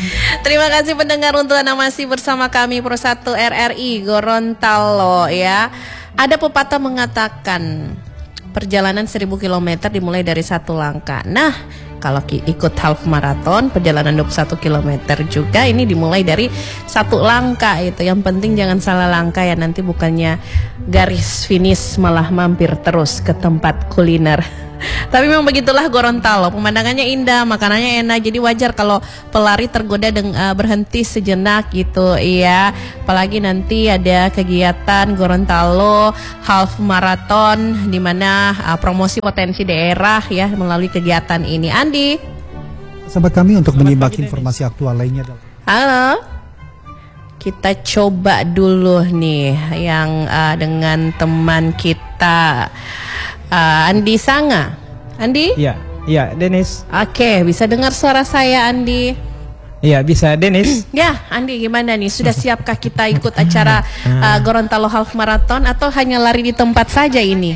Terima kasih pendengar untuk Anda masih bersama kami Pro 1 RRI Gorontalo ya. Ada pepatah mengatakan perjalanan 1000 km dimulai dari satu langkah. Nah, kalau ikut half marathon perjalanan 21 km juga ini dimulai dari satu langkah itu. Yang penting jangan salah langkah ya, nanti bukannya garis finish malah mampir terus ke tempat kuliner. Tapi memang begitulah Gorontalo, pemandangannya indah, makanannya enak, jadi wajar kalau pelari tergoda berhenti sejenak gitu ya. Apalagi nanti ada kegiatan Gorontalo Half Marathon di mana promosi potensi daerah ya melalui kegiatan ini. Andi, sahabat kami untuk menyimak informasi aktual lainnya. Halo, kita coba dulu nih yang dengan teman kita. Andi Sanga. Andi? Iya, Denis. Oke, bisa dengar suara saya, Andi? Iya, bisa, Denis. Ya, Andi gimana nih? Sudah siapkah kita ikut acara Gorontalo Half Marathon atau hanya lari di tempat saja ini?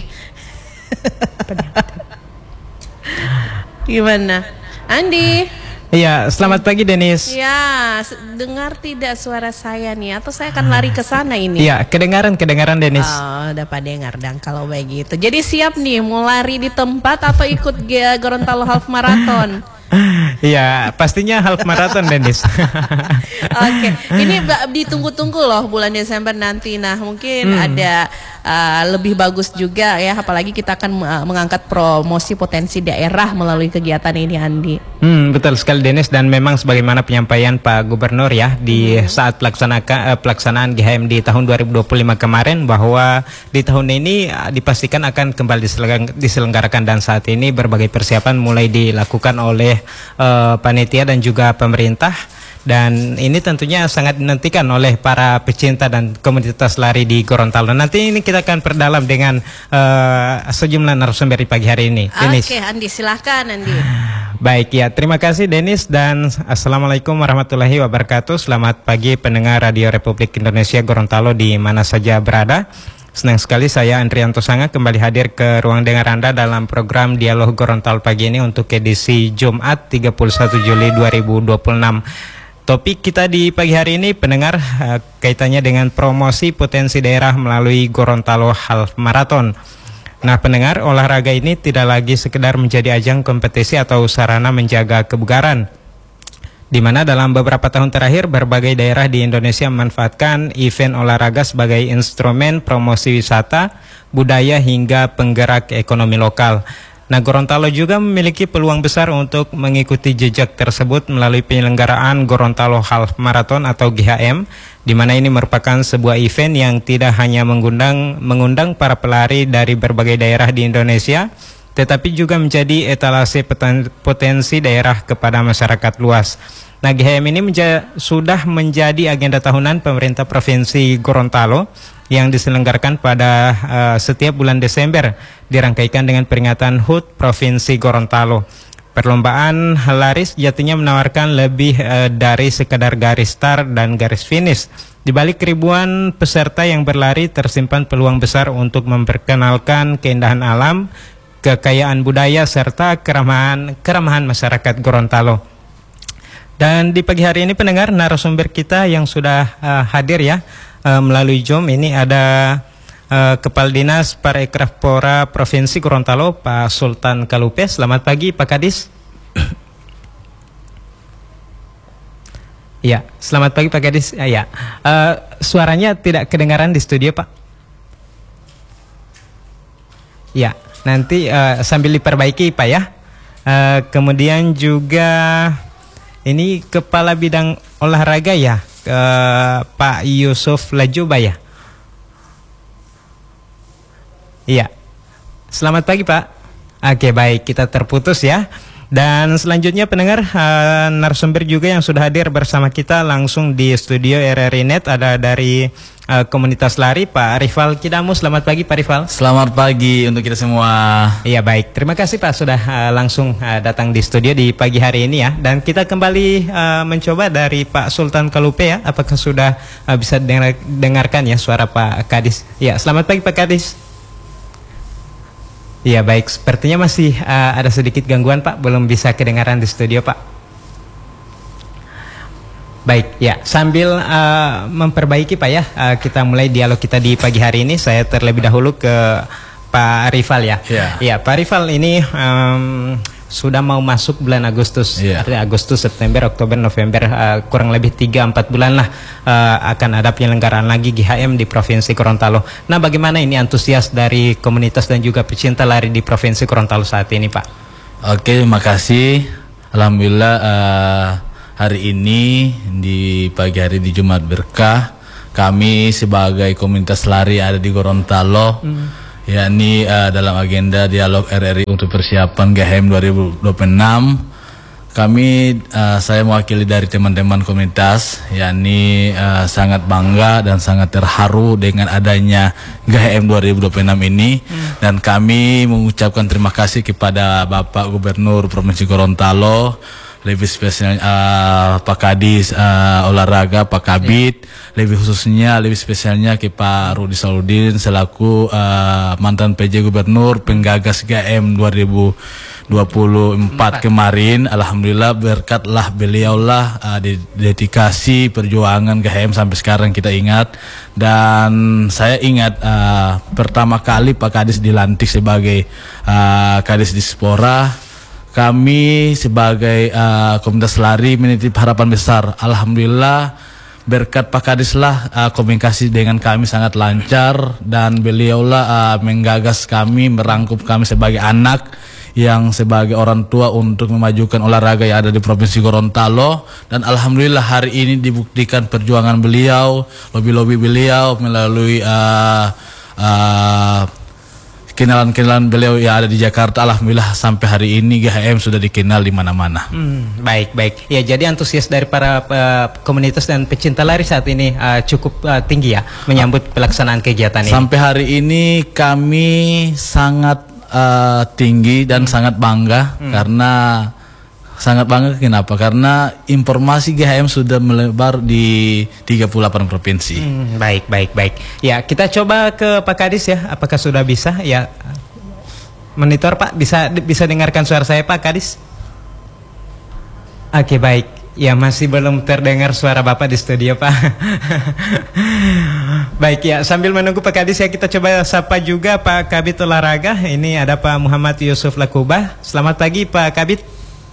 Gimana? Andi? Iya, selamat pagi Denis. Ya, dengar tidak suara saya nih? Atau saya akan lari ke sana ini? Iya, kedengaran Denis. Oh, dapat dengar dan kalau begitu. Jadi siap nih mau lari di tempat atau ikut Gorontalo Half Marathon? Iya, pastinya half marathon Denis. Oke, ini ditunggu-tunggu loh bulan Desember nanti. Nah, mungkin ada lebih bagus juga ya, apalagi kita akan mengangkat promosi potensi daerah melalui kegiatan ini, Andi. Betul sekali Denis, dan memang sebagaimana penyampaian Pak Gubernur ya di saat pelaksanaan GHM di tahun 2025 kemarin, bahwa di tahun ini dipastikan akan kembali diselenggarakan, dan saat ini berbagai persiapan mulai dilakukan oleh panitia dan juga pemerintah, dan ini tentunya sangat dinantikan oleh para pecinta dan komunitas lari di Gorontalo. Nanti ini kita akan perdalam dengan sejumlah narasumber di pagi hari ini. Oke, Andi, silahkan Andi. Baik ya, terima kasih Denis, dan Assalamualaikum warahmatullahi wabarakatuh. Selamat pagi pendengar Radio Republik Indonesia Gorontalo di mana saja berada. Senang sekali saya Andrianto Sanga kembali hadir ke ruang dengar Anda dalam program Dialog Gorontalo pagi ini untuk edisi Jumat 31 Juli 2026. Topik kita di pagi hari ini pendengar kaitannya dengan promosi potensi daerah melalui Gorontalo Half Marathon. Nah pendengar, olahraga ini tidak lagi sekedar menjadi ajang kompetisi atau sarana menjaga kebugaran, di mana dalam beberapa tahun terakhir berbagai daerah di Indonesia memanfaatkan event olahraga sebagai instrumen promosi wisata, budaya hingga penggerak ekonomi lokal. Nah, Gorontalo juga memiliki peluang besar untuk mengikuti jejak tersebut melalui penyelenggaraan Gorontalo Half Marathon atau GHM, di mana ini merupakan sebuah event yang tidak hanya mengundang para pelari dari berbagai daerah di Indonesia, tetapi juga menjadi etalase potensi daerah kepada masyarakat luas. Nah, GHM ini sudah menjadi agenda tahunan pemerintah Provinsi Gorontalo yang diselenggarakan pada setiap bulan Desember, dirangkaikan dengan peringatan HUT Provinsi Gorontalo. Perlombaan lari sejatinya menawarkan lebih dari sekadar garis start dan garis finish. Di balik ribuan peserta yang berlari tersimpan peluang besar untuk memperkenalkan keindahan alam, kekayaan budaya serta keramahan masyarakat Gorontalo. Dan di pagi hari ini pendengar, narasumber kita yang sudah hadir ya melalui Zoom ini ada Kepala Dinas Parekraf Pora Provinsi Gorontalo, Pak Sultan Kalupe. Selamat pagi Pak Kadis. Ya, selamat pagi Pak Kadis. Ya, suaranya tidak kedengaran di studio Pak. Ya, nanti sambil diperbaiki Pak ya. Kemudian juga ini Kepala Bidang Olahraga ya, Pak Yusuf Lajuba ya. Iya. Selamat pagi Pak. Oke baik, kita terputus ya. Dan selanjutnya pendengar, narasumber juga yang sudah hadir bersama kita langsung di studio RRI Net ada dari komunitas lari Pak Rifal Kidamu. Selamat pagi Pak Rifal. Selamat pagi untuk kita semua. Iya baik, terima kasih Pak sudah langsung datang di studio di pagi hari ini ya. Dan kita kembali mencoba dari Pak Sultan Kalupe ya. Apakah sudah bisa dengarkan ya suara Pak Kadis? Ya, selamat pagi Pak Kadis. Iya baik, sepertinya masih ada sedikit gangguan Pak, belum bisa kedengaran di studio Pak. Baik, ya sambil memperbaiki Pak ya, kita mulai dialog kita di pagi hari ini. Saya terlebih dahulu ke Pak Rifal ya. Ya, Pak Rifal ini sudah mau masuk bulan Agustus, artinya Agustus, September, Oktober, November, kurang lebih 3-4 bulan lah akan ada penyelenggaraan lagi GHM di Provinsi Gorontalo. Nah, bagaimana ini antusias dari komunitas dan juga pecinta lari di Provinsi Gorontalo saat ini, Pak? Oke, makasih. Alhamdulillah hari ini di pagi hari di Jumat Berkah, kami sebagai komunitas lari ada di Gorontalo, yakni dalam agenda dialog RRI untuk persiapan GHM 2026, kami saya mewakili dari teman-teman komunitas, yakni sangat bangga dan sangat terharu dengan adanya GHM 2026 ini, dan kami mengucapkan terima kasih kepada Bapak Gubernur Provinsi Gorontalo, lebih spesial Pak Kadis olahraga Pak Kabit, lebih khususnya lebih spesialnya ke Pak Rudi Saludin selaku mantan PJ Gubernur penggagas GHM 2024 kemarin. Alhamdulillah berkatlah beliau lah dedikasi perjuangan GHM sampai sekarang kita ingat, dan saya ingat pertama kali Pak Kadis dilantik sebagai Kadis Dispora, kami sebagai komunitas lari menitip harapan besar. Alhamdulillah berkat Pak Kadis lah komunikasi dengan kami sangat lancar, dan beliaulah menggagas kami, merangkup kami sebagai anak yang sebagai orang tua untuk memajukan olahraga yang ada di Provinsi Gorontalo. Dan alhamdulillah hari ini dibuktikan perjuangan beliau, lobby-lobby beliau melalui kenalan-kenalan beliau yang ada di Jakarta. Alhamdulillah sampai hari ini GHM sudah dikenal di mana-mana. Baik. Ya, jadi antusias dari para komunitas dan pecinta lari saat ini cukup tinggi ya menyambut pelaksanaan kegiatan ini. Sampai hari ini kami sangat tinggi dan sangat bangga, karena sangat bangga kenapa? Karena informasi GHM sudah melebar di 38 provinsi. Baik. Ya, kita coba ke Pak Kadis ya. Apakah sudah bisa? Ya, monitor Pak, bisa dengarkan suara saya Pak Kadis? Oke, baik. Ya, masih belum terdengar suara Bapak di studio Pak. Baik ya, sambil menunggu Pak Kadis ya, kita coba sapa juga Pak Kabit Olahraga. Ini ada Pak Muhammad Yusuf Lakubah. Selamat pagi Pak Kabit.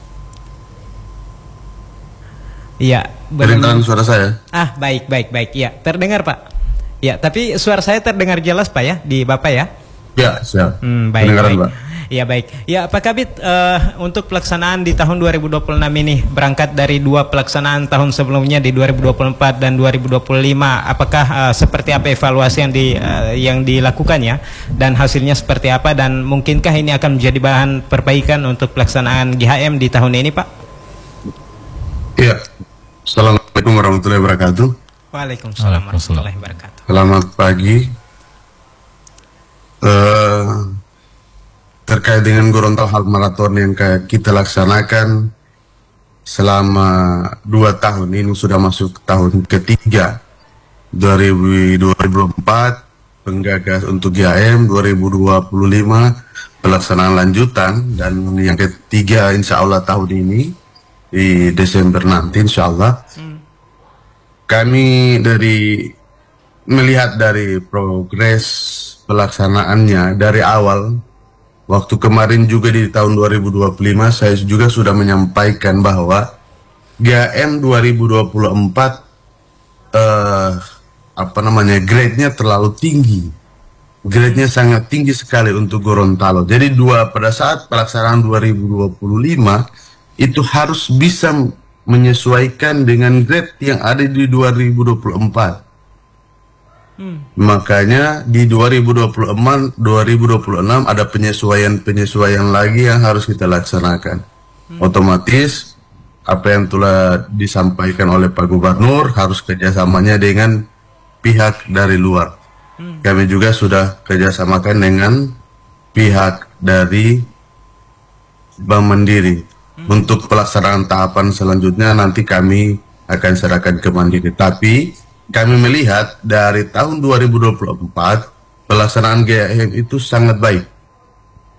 Iya, kedengaran suara saya. Baik. Ya, terdengar Pak. Ya, tapi suara saya terdengar jelas Pak ya di Bapak ya. Ya, siap. Baik. Pak. Ya, baik. Ya, Pak Kabit, untuk pelaksanaan di tahun 2026 ini berangkat dari 2 pelaksanaan tahun sebelumnya di 2024 dan 2025, apakah seperti apa evaluasi yang dilakukan ya, dan hasilnya seperti apa, dan mungkinkah ini akan menjadi bahan perbaikan untuk pelaksanaan GHM di tahun ini Pak? Iya. Assalamualaikum warahmatullahi wabarakatuh. Waalaikumsalam warahmatullahi wabarakatuh. Selamat pagi. Terkait dengan Gorontalo Half Marathon yang kita laksanakan selama 2 tahun ini, sudah masuk tahun ketiga 2024, penggagas untuk GHM 2025 pelaksanaan lanjutan, dan yang ketiga insya Allah tahun ini di Desember nanti insya Allah. Kami melihat dari progres pelaksanaannya dari awal, waktu kemarin juga di tahun 2025 saya juga sudah menyampaikan bahwa GHM 2024 grade-nya terlalu tinggi. Grade-nya sangat tinggi sekali untuk Gorontalo. Jadi pada saat pelaksanaan 2025 itu harus bisa menyesuaikan dengan grade yang ada di 2024. Makanya di 2026 ada penyesuaian lagi yang harus kita laksanakan. Otomatis apa yang telah disampaikan oleh Pak Gubernur harus kerjasamanya dengan pihak dari luar. Kami juga sudah kerjasamakan dengan pihak dari Bank Mandiri. Untuk pelaksanaan tahapan selanjutnya nanti kami akan serahkan ke Mandiri. Tapi kami melihat dari tahun 2024 pelaksanaan GHM itu sangat baik.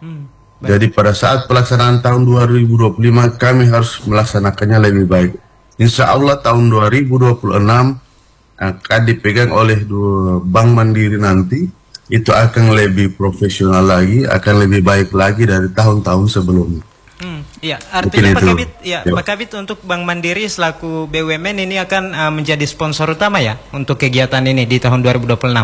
Jadi pada saat pelaksanaan tahun 2025 kami harus melaksanakannya lebih baik. Insya Allah tahun 2026 akan dipegang oleh Bank Mandiri nanti, itu akan lebih profesional lagi, akan lebih baik lagi dari tahun-tahun sebelumnya. Iya, artinya Pak itu. Kabit, ya, Pak Kabit untuk Bank Mandiri selaku BUMN ini akan menjadi sponsor utama ya untuk kegiatan ini di tahun 2026.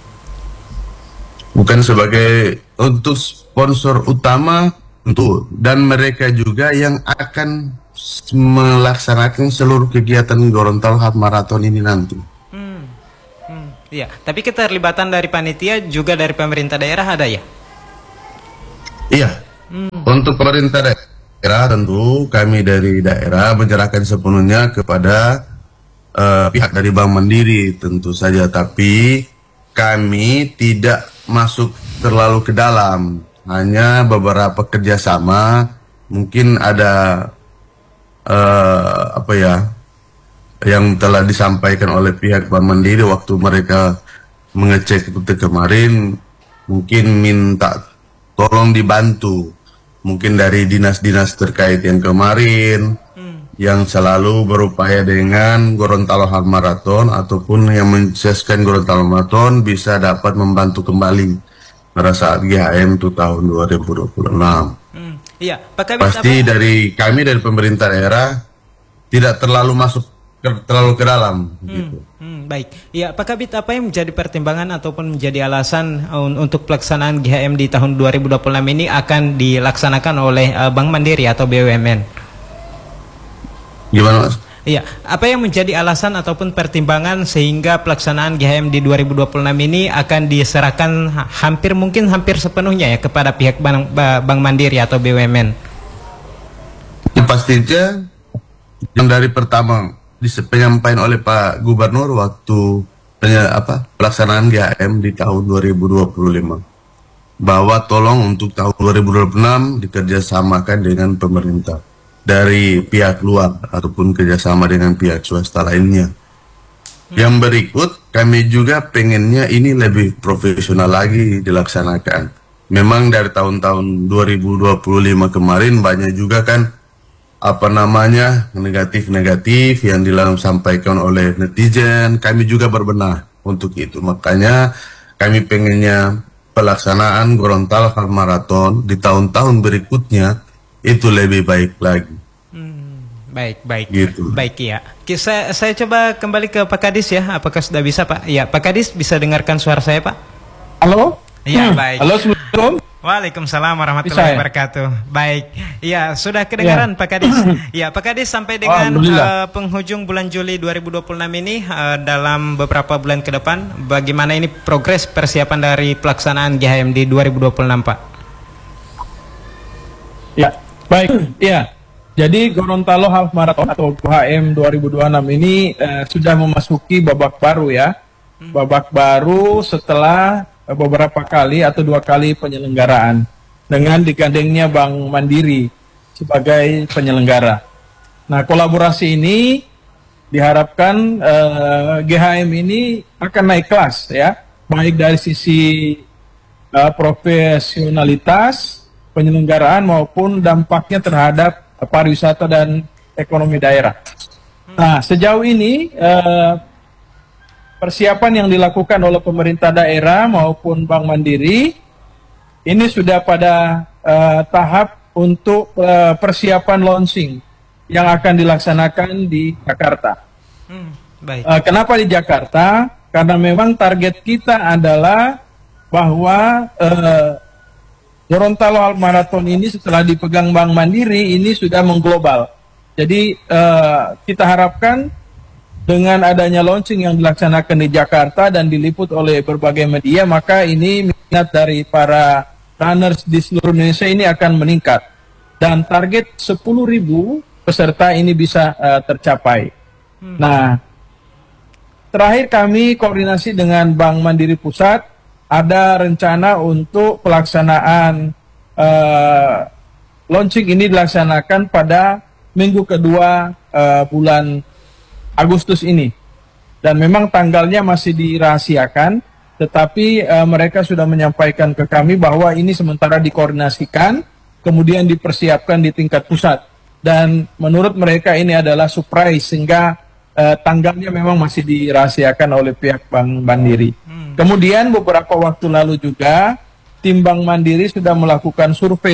Bukan sebagai untuk sponsor utama untuk, dan mereka juga yang akan melaksanakan seluruh kegiatan Gorontalo Half Marathon ini nanti. Iya, tapi keterlibatan dari panitia juga dari pemerintah daerah ada ya? Iya. Untuk pemerintah daerah tentu kami dari daerah menyerahkan sepenuhnya kepada pihak dari Bank Mandiri tentu saja, tapi kami tidak masuk terlalu ke dalam, hanya beberapa kerjasama, mungkin ada yang telah disampaikan oleh pihak Bank Mandiri waktu mereka mengecek itu kemarin, mungkin minta tolong dibantu, mungkin dari dinas-dinas terkait yang kemarin, yang selalu berupaya dengan Gorontalo Half Marathon ataupun yang mensukseskan Gorontalo Marathon bisa dapat membantu kembali pada saat GHM itu tahun 2026. Iya, Pak Kabit, pasti dari kami dari pemerintah daerah tidak terlalu masuk terlalu ke dalam gitu. Baik. Ya, Pak Kabit, apa yang menjadi pertimbangan ataupun menjadi alasan untuk pelaksanaan GHM di tahun 2026 ini akan dilaksanakan oleh Bank Mandiri atau BUMN? Gimana, Mas? Iya, apa yang menjadi alasan ataupun pertimbangan sehingga pelaksanaan GHM di 2026 ini akan diserahkan hampir sepenuhnya ya kepada pihak Bank Mandiri atau BUMN? Pastinya yang dari pertama penyampaian oleh Pak Gubernur waktu pelaksanaan GHM di tahun 2025, bahwa tolong untuk tahun 2026 dikerjasamakan dengan pemerintah dari pihak luar ataupun kerjasama dengan pihak swasta lainnya. Yang berikut kami juga pengennya ini lebih profesional lagi dilaksanakan. Memang dari tahun-tahun 2025 kemarin banyak juga kan negatif-negatif yang disampaikan oleh netizen. Kami juga berbenah untuk itu, makanya kami pengennya pelaksanaan Gorontalo Half Marathon di tahun-tahun berikutnya itu lebih baik lagi. Baik gitu. Baik ya. Saya coba kembali ke Pak Kadis ya. Apakah sudah bisa, Pak? Ya, Pak Kadis bisa dengarkan suara saya, Pak? Halo? Iya, baik. Halo, Assalamualaikum. Waalaikumsalam warahmatullahi wabarakatuh. Baik, ya sudah kedengaran Pak Kadis. Ya, Pak Kadis, sampai dengan penghujung bulan Juli 2026 ini, dalam beberapa bulan ke depan, bagaimana ini progres persiapan dari pelaksanaan GHM di 2026, Pak? Ya, baik. Ya, jadi Gorontalo Half Marathon atau GHM 2026 ini sudah memasuki babak baru ya. Babak baru setelah beberapa kali atau 2 kali penyelenggaraan dengan digandengnya Bank Mandiri sebagai penyelenggara. Nah, kolaborasi ini diharapkan GHM ini akan naik kelas ya, baik dari sisi profesionalitas penyelenggaraan maupun dampaknya terhadap pariwisata dan ekonomi daerah. Nah, sejauh ini persiapan yang dilakukan oleh pemerintah daerah maupun Bank Mandiri ini sudah pada tahap untuk persiapan launching yang akan dilaksanakan di Jakarta. Baik. Kenapa di Jakarta? Karena memang target kita adalah bahwa Gorontalo Half Marathon ini setelah dipegang Bank Mandiri ini sudah mengglobal. Jadi kita harapkan dengan adanya launching yang dilaksanakan di Jakarta dan diliput oleh berbagai media, maka ini minat dari para runners di seluruh Indonesia ini akan meningkat. Dan target 10.000 peserta ini bisa tercapai. Nah, terakhir kami koordinasi dengan Bank Mandiri Pusat, ada rencana untuk pelaksanaan launching ini dilaksanakan pada minggu kedua bulan Agustus ini, dan memang tanggalnya masih dirahasiakan, tetapi mereka sudah menyampaikan ke kami bahwa ini sementara dikoordinasikan, kemudian dipersiapkan di tingkat pusat, dan menurut mereka ini adalah surprise sehingga tanggalnya memang masih dirahasiakan oleh pihak Bank Mandiri. Kemudian beberapa waktu lalu juga tim Bank Mandiri sudah melakukan survei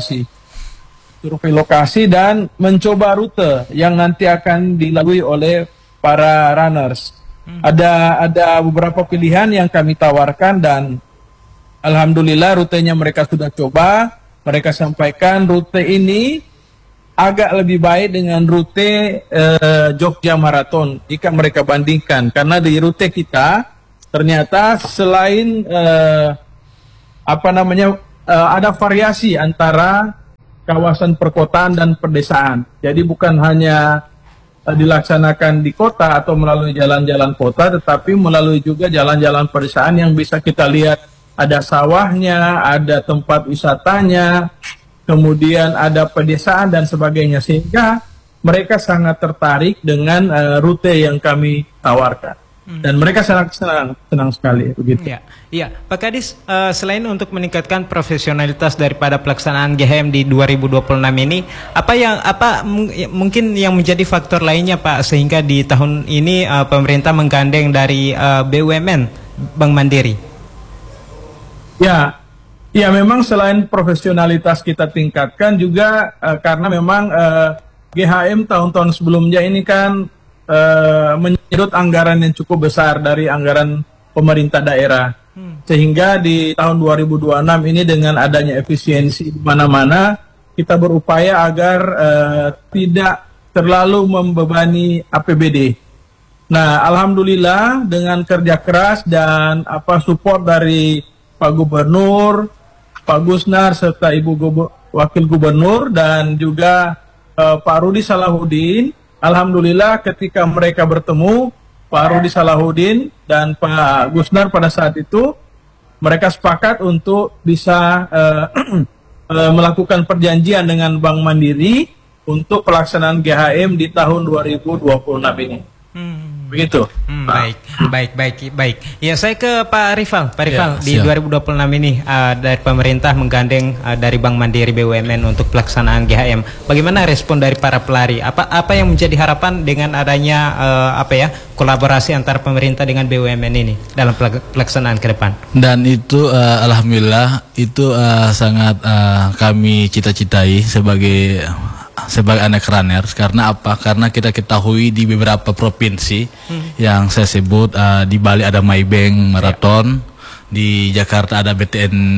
lokasi dan mencoba rute yang nanti akan dilalui oleh para runners. Ada beberapa pilihan yang kami tawarkan dan alhamdulillah rutenya mereka sudah coba. Mereka sampaikan rute ini agak lebih baik dengan rute Jogja Marathon jika mereka bandingkan, karena di rute kita ternyata selain ada variasi antara kawasan perkotaan dan pedesaan. Jadi bukan hanya dilaksanakan di kota atau melalui jalan-jalan kota, tetapi melalui juga jalan-jalan pedesaan yang bisa kita lihat ada sawahnya, ada tempat wisatanya, kemudian ada pedesaan dan sebagainya, sehingga mereka sangat tertarik dengan rute yang kami tawarkan. Dan mereka sangat senang sekali begitu. Iya, Pak Kadis, selain untuk meningkatkan profesionalitas daripada pelaksanaan GHM di 2026 ini, mungkin yang menjadi faktor lainnya Pak sehingga di tahun ini pemerintah menggandeng dari BUMN Bank Mandiri? Ya, memang selain profesionalitas kita tingkatkan juga karena memang GHM tahun-tahun sebelumnya ini kan menyedot anggaran yang cukup besar dari anggaran pemerintah daerah. Sehingga di tahun 2026 ini dengan adanya efisiensi di mana-mana, kita berupaya agar tidak terlalu membebani APBD. Nah, alhamdulillah dengan kerja keras dan support dari Pak Gubernur, Pak Gusnar serta Ibu Wakil Gubernur dan juga Pak Rudi Salahuddin, alhamdulillah ketika mereka bertemu, Pak Rudi Salahuddin dan Pak Gusnar pada saat itu, mereka sepakat untuk bisa melakukan perjanjian dengan Bank Mandiri untuk pelaksanaan GHM di tahun 2026 ini. Begitu. Baik. Ya, saya ke Pak Rifal. Pak Rifal, di 2026 ini dari pemerintah menggandeng dari Bank Mandiri BUMN untuk pelaksanaan GHM. Bagaimana respon dari para pelari? Apa yang menjadi harapan dengan adanya kolaborasi antara pemerintah dengan BUMN ini dalam pelaksanaan ke depan? Dan itu alhamdulillah itu sangat kami cita-citai sebagai anak runners. Karena apa? Karena kita ketahui di beberapa provinsi yang saya sebut, di Bali ada Maybank Marathon, di Jakarta ada BTN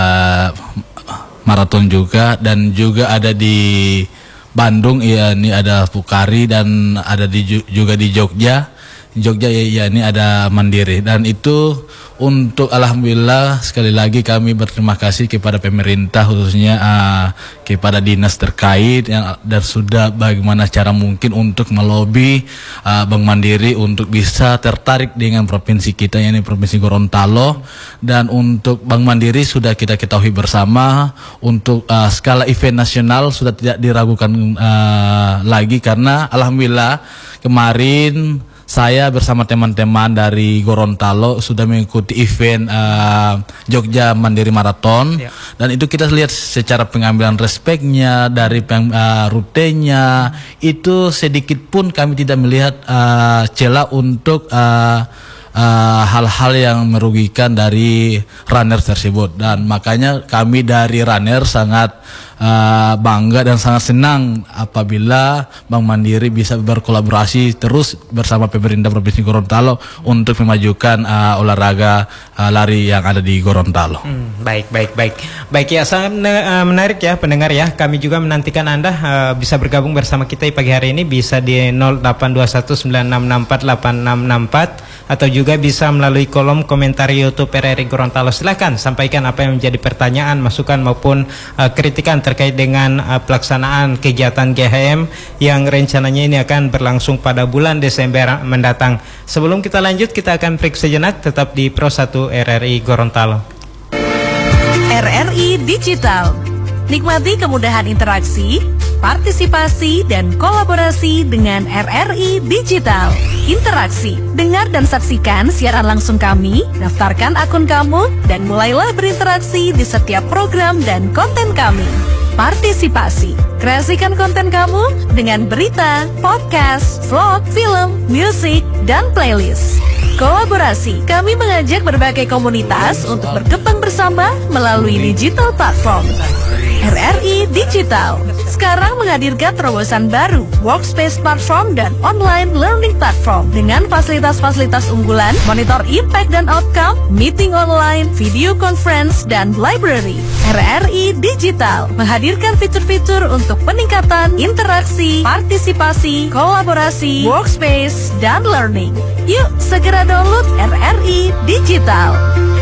Marathon juga, dan juga ada di Bandung ini ada Pukari, dan ada juga di Jogja ini ada Mandiri. Dan itu untuk alhamdulillah sekali lagi kami berterima kasih kepada pemerintah, khususnya kepada dinas terkait dan sudah bagaimana cara mungkin untuk melobi Bank Mandiri untuk bisa tertarik dengan provinsi kita, yakni Provinsi Gorontalo. Dan untuk Bank Mandiri sudah kita ketahui bersama untuk skala event nasional sudah tidak diragukan lagi, karena alhamdulillah kemarin saya bersama teman-teman dari Gorontalo sudah mengikuti event Jogja Mandiri Marathon, dan itu kita lihat secara pengambilan respeknya dari rutenya itu sedikit pun kami tidak melihat celah untuk hal-hal yang merugikan dari runner tersebut. Dan makanya kami dari runner sangat bangga dan sangat senang apabila Bank Mandiri bisa berkolaborasi terus bersama pemerintah Provinsi Gorontalo untuk memajukan olahraga lari yang ada di Gorontalo. Baik ya, sangat menarik ya pendengar ya. Kami juga menantikan Anda bisa bergabung bersama kita pagi hari ini, bisa di 082196648664 atau juga bisa melalui kolom komentar YouTube RRI Gorontalo. Silakan sampaikan apa yang menjadi pertanyaan, masukan maupun kritikan terkait dengan pelaksanaan kegiatan GHM yang rencananya ini akan berlangsung pada bulan Desember mendatang. Sebelum kita lanjut, kita akan break sejenak, tetap di Pro 1 RRI Gorontalo. RRI Digital. Nikmati kemudahan interaksi, partisipasi, dan kolaborasi dengan RRI Digital. Interaksi, dengar dan saksikan siaran langsung kami, daftarkan akun kamu, dan mulailah berinteraksi di setiap program dan konten kami. partisipasi. Kreasikan konten kamu dengan berita, podcast, vlog, film, musik, dan playlist. Kolaborasi, kami mengajak berbagai komunitas untuk berkembang bersama melalui digital platform. RRI Digital sekarang menghadirkan terobosan baru, workspace platform dan online learning platform dengan fasilitas-fasilitas unggulan, monitor impact dan outcome, meeting online, video conference, dan library. RRI Digital menghadirkan fitur-fitur untuk peningkatan interaksi, partisipasi, kolaborasi, workspace, dan learning. Yuk segera download RRI Digital.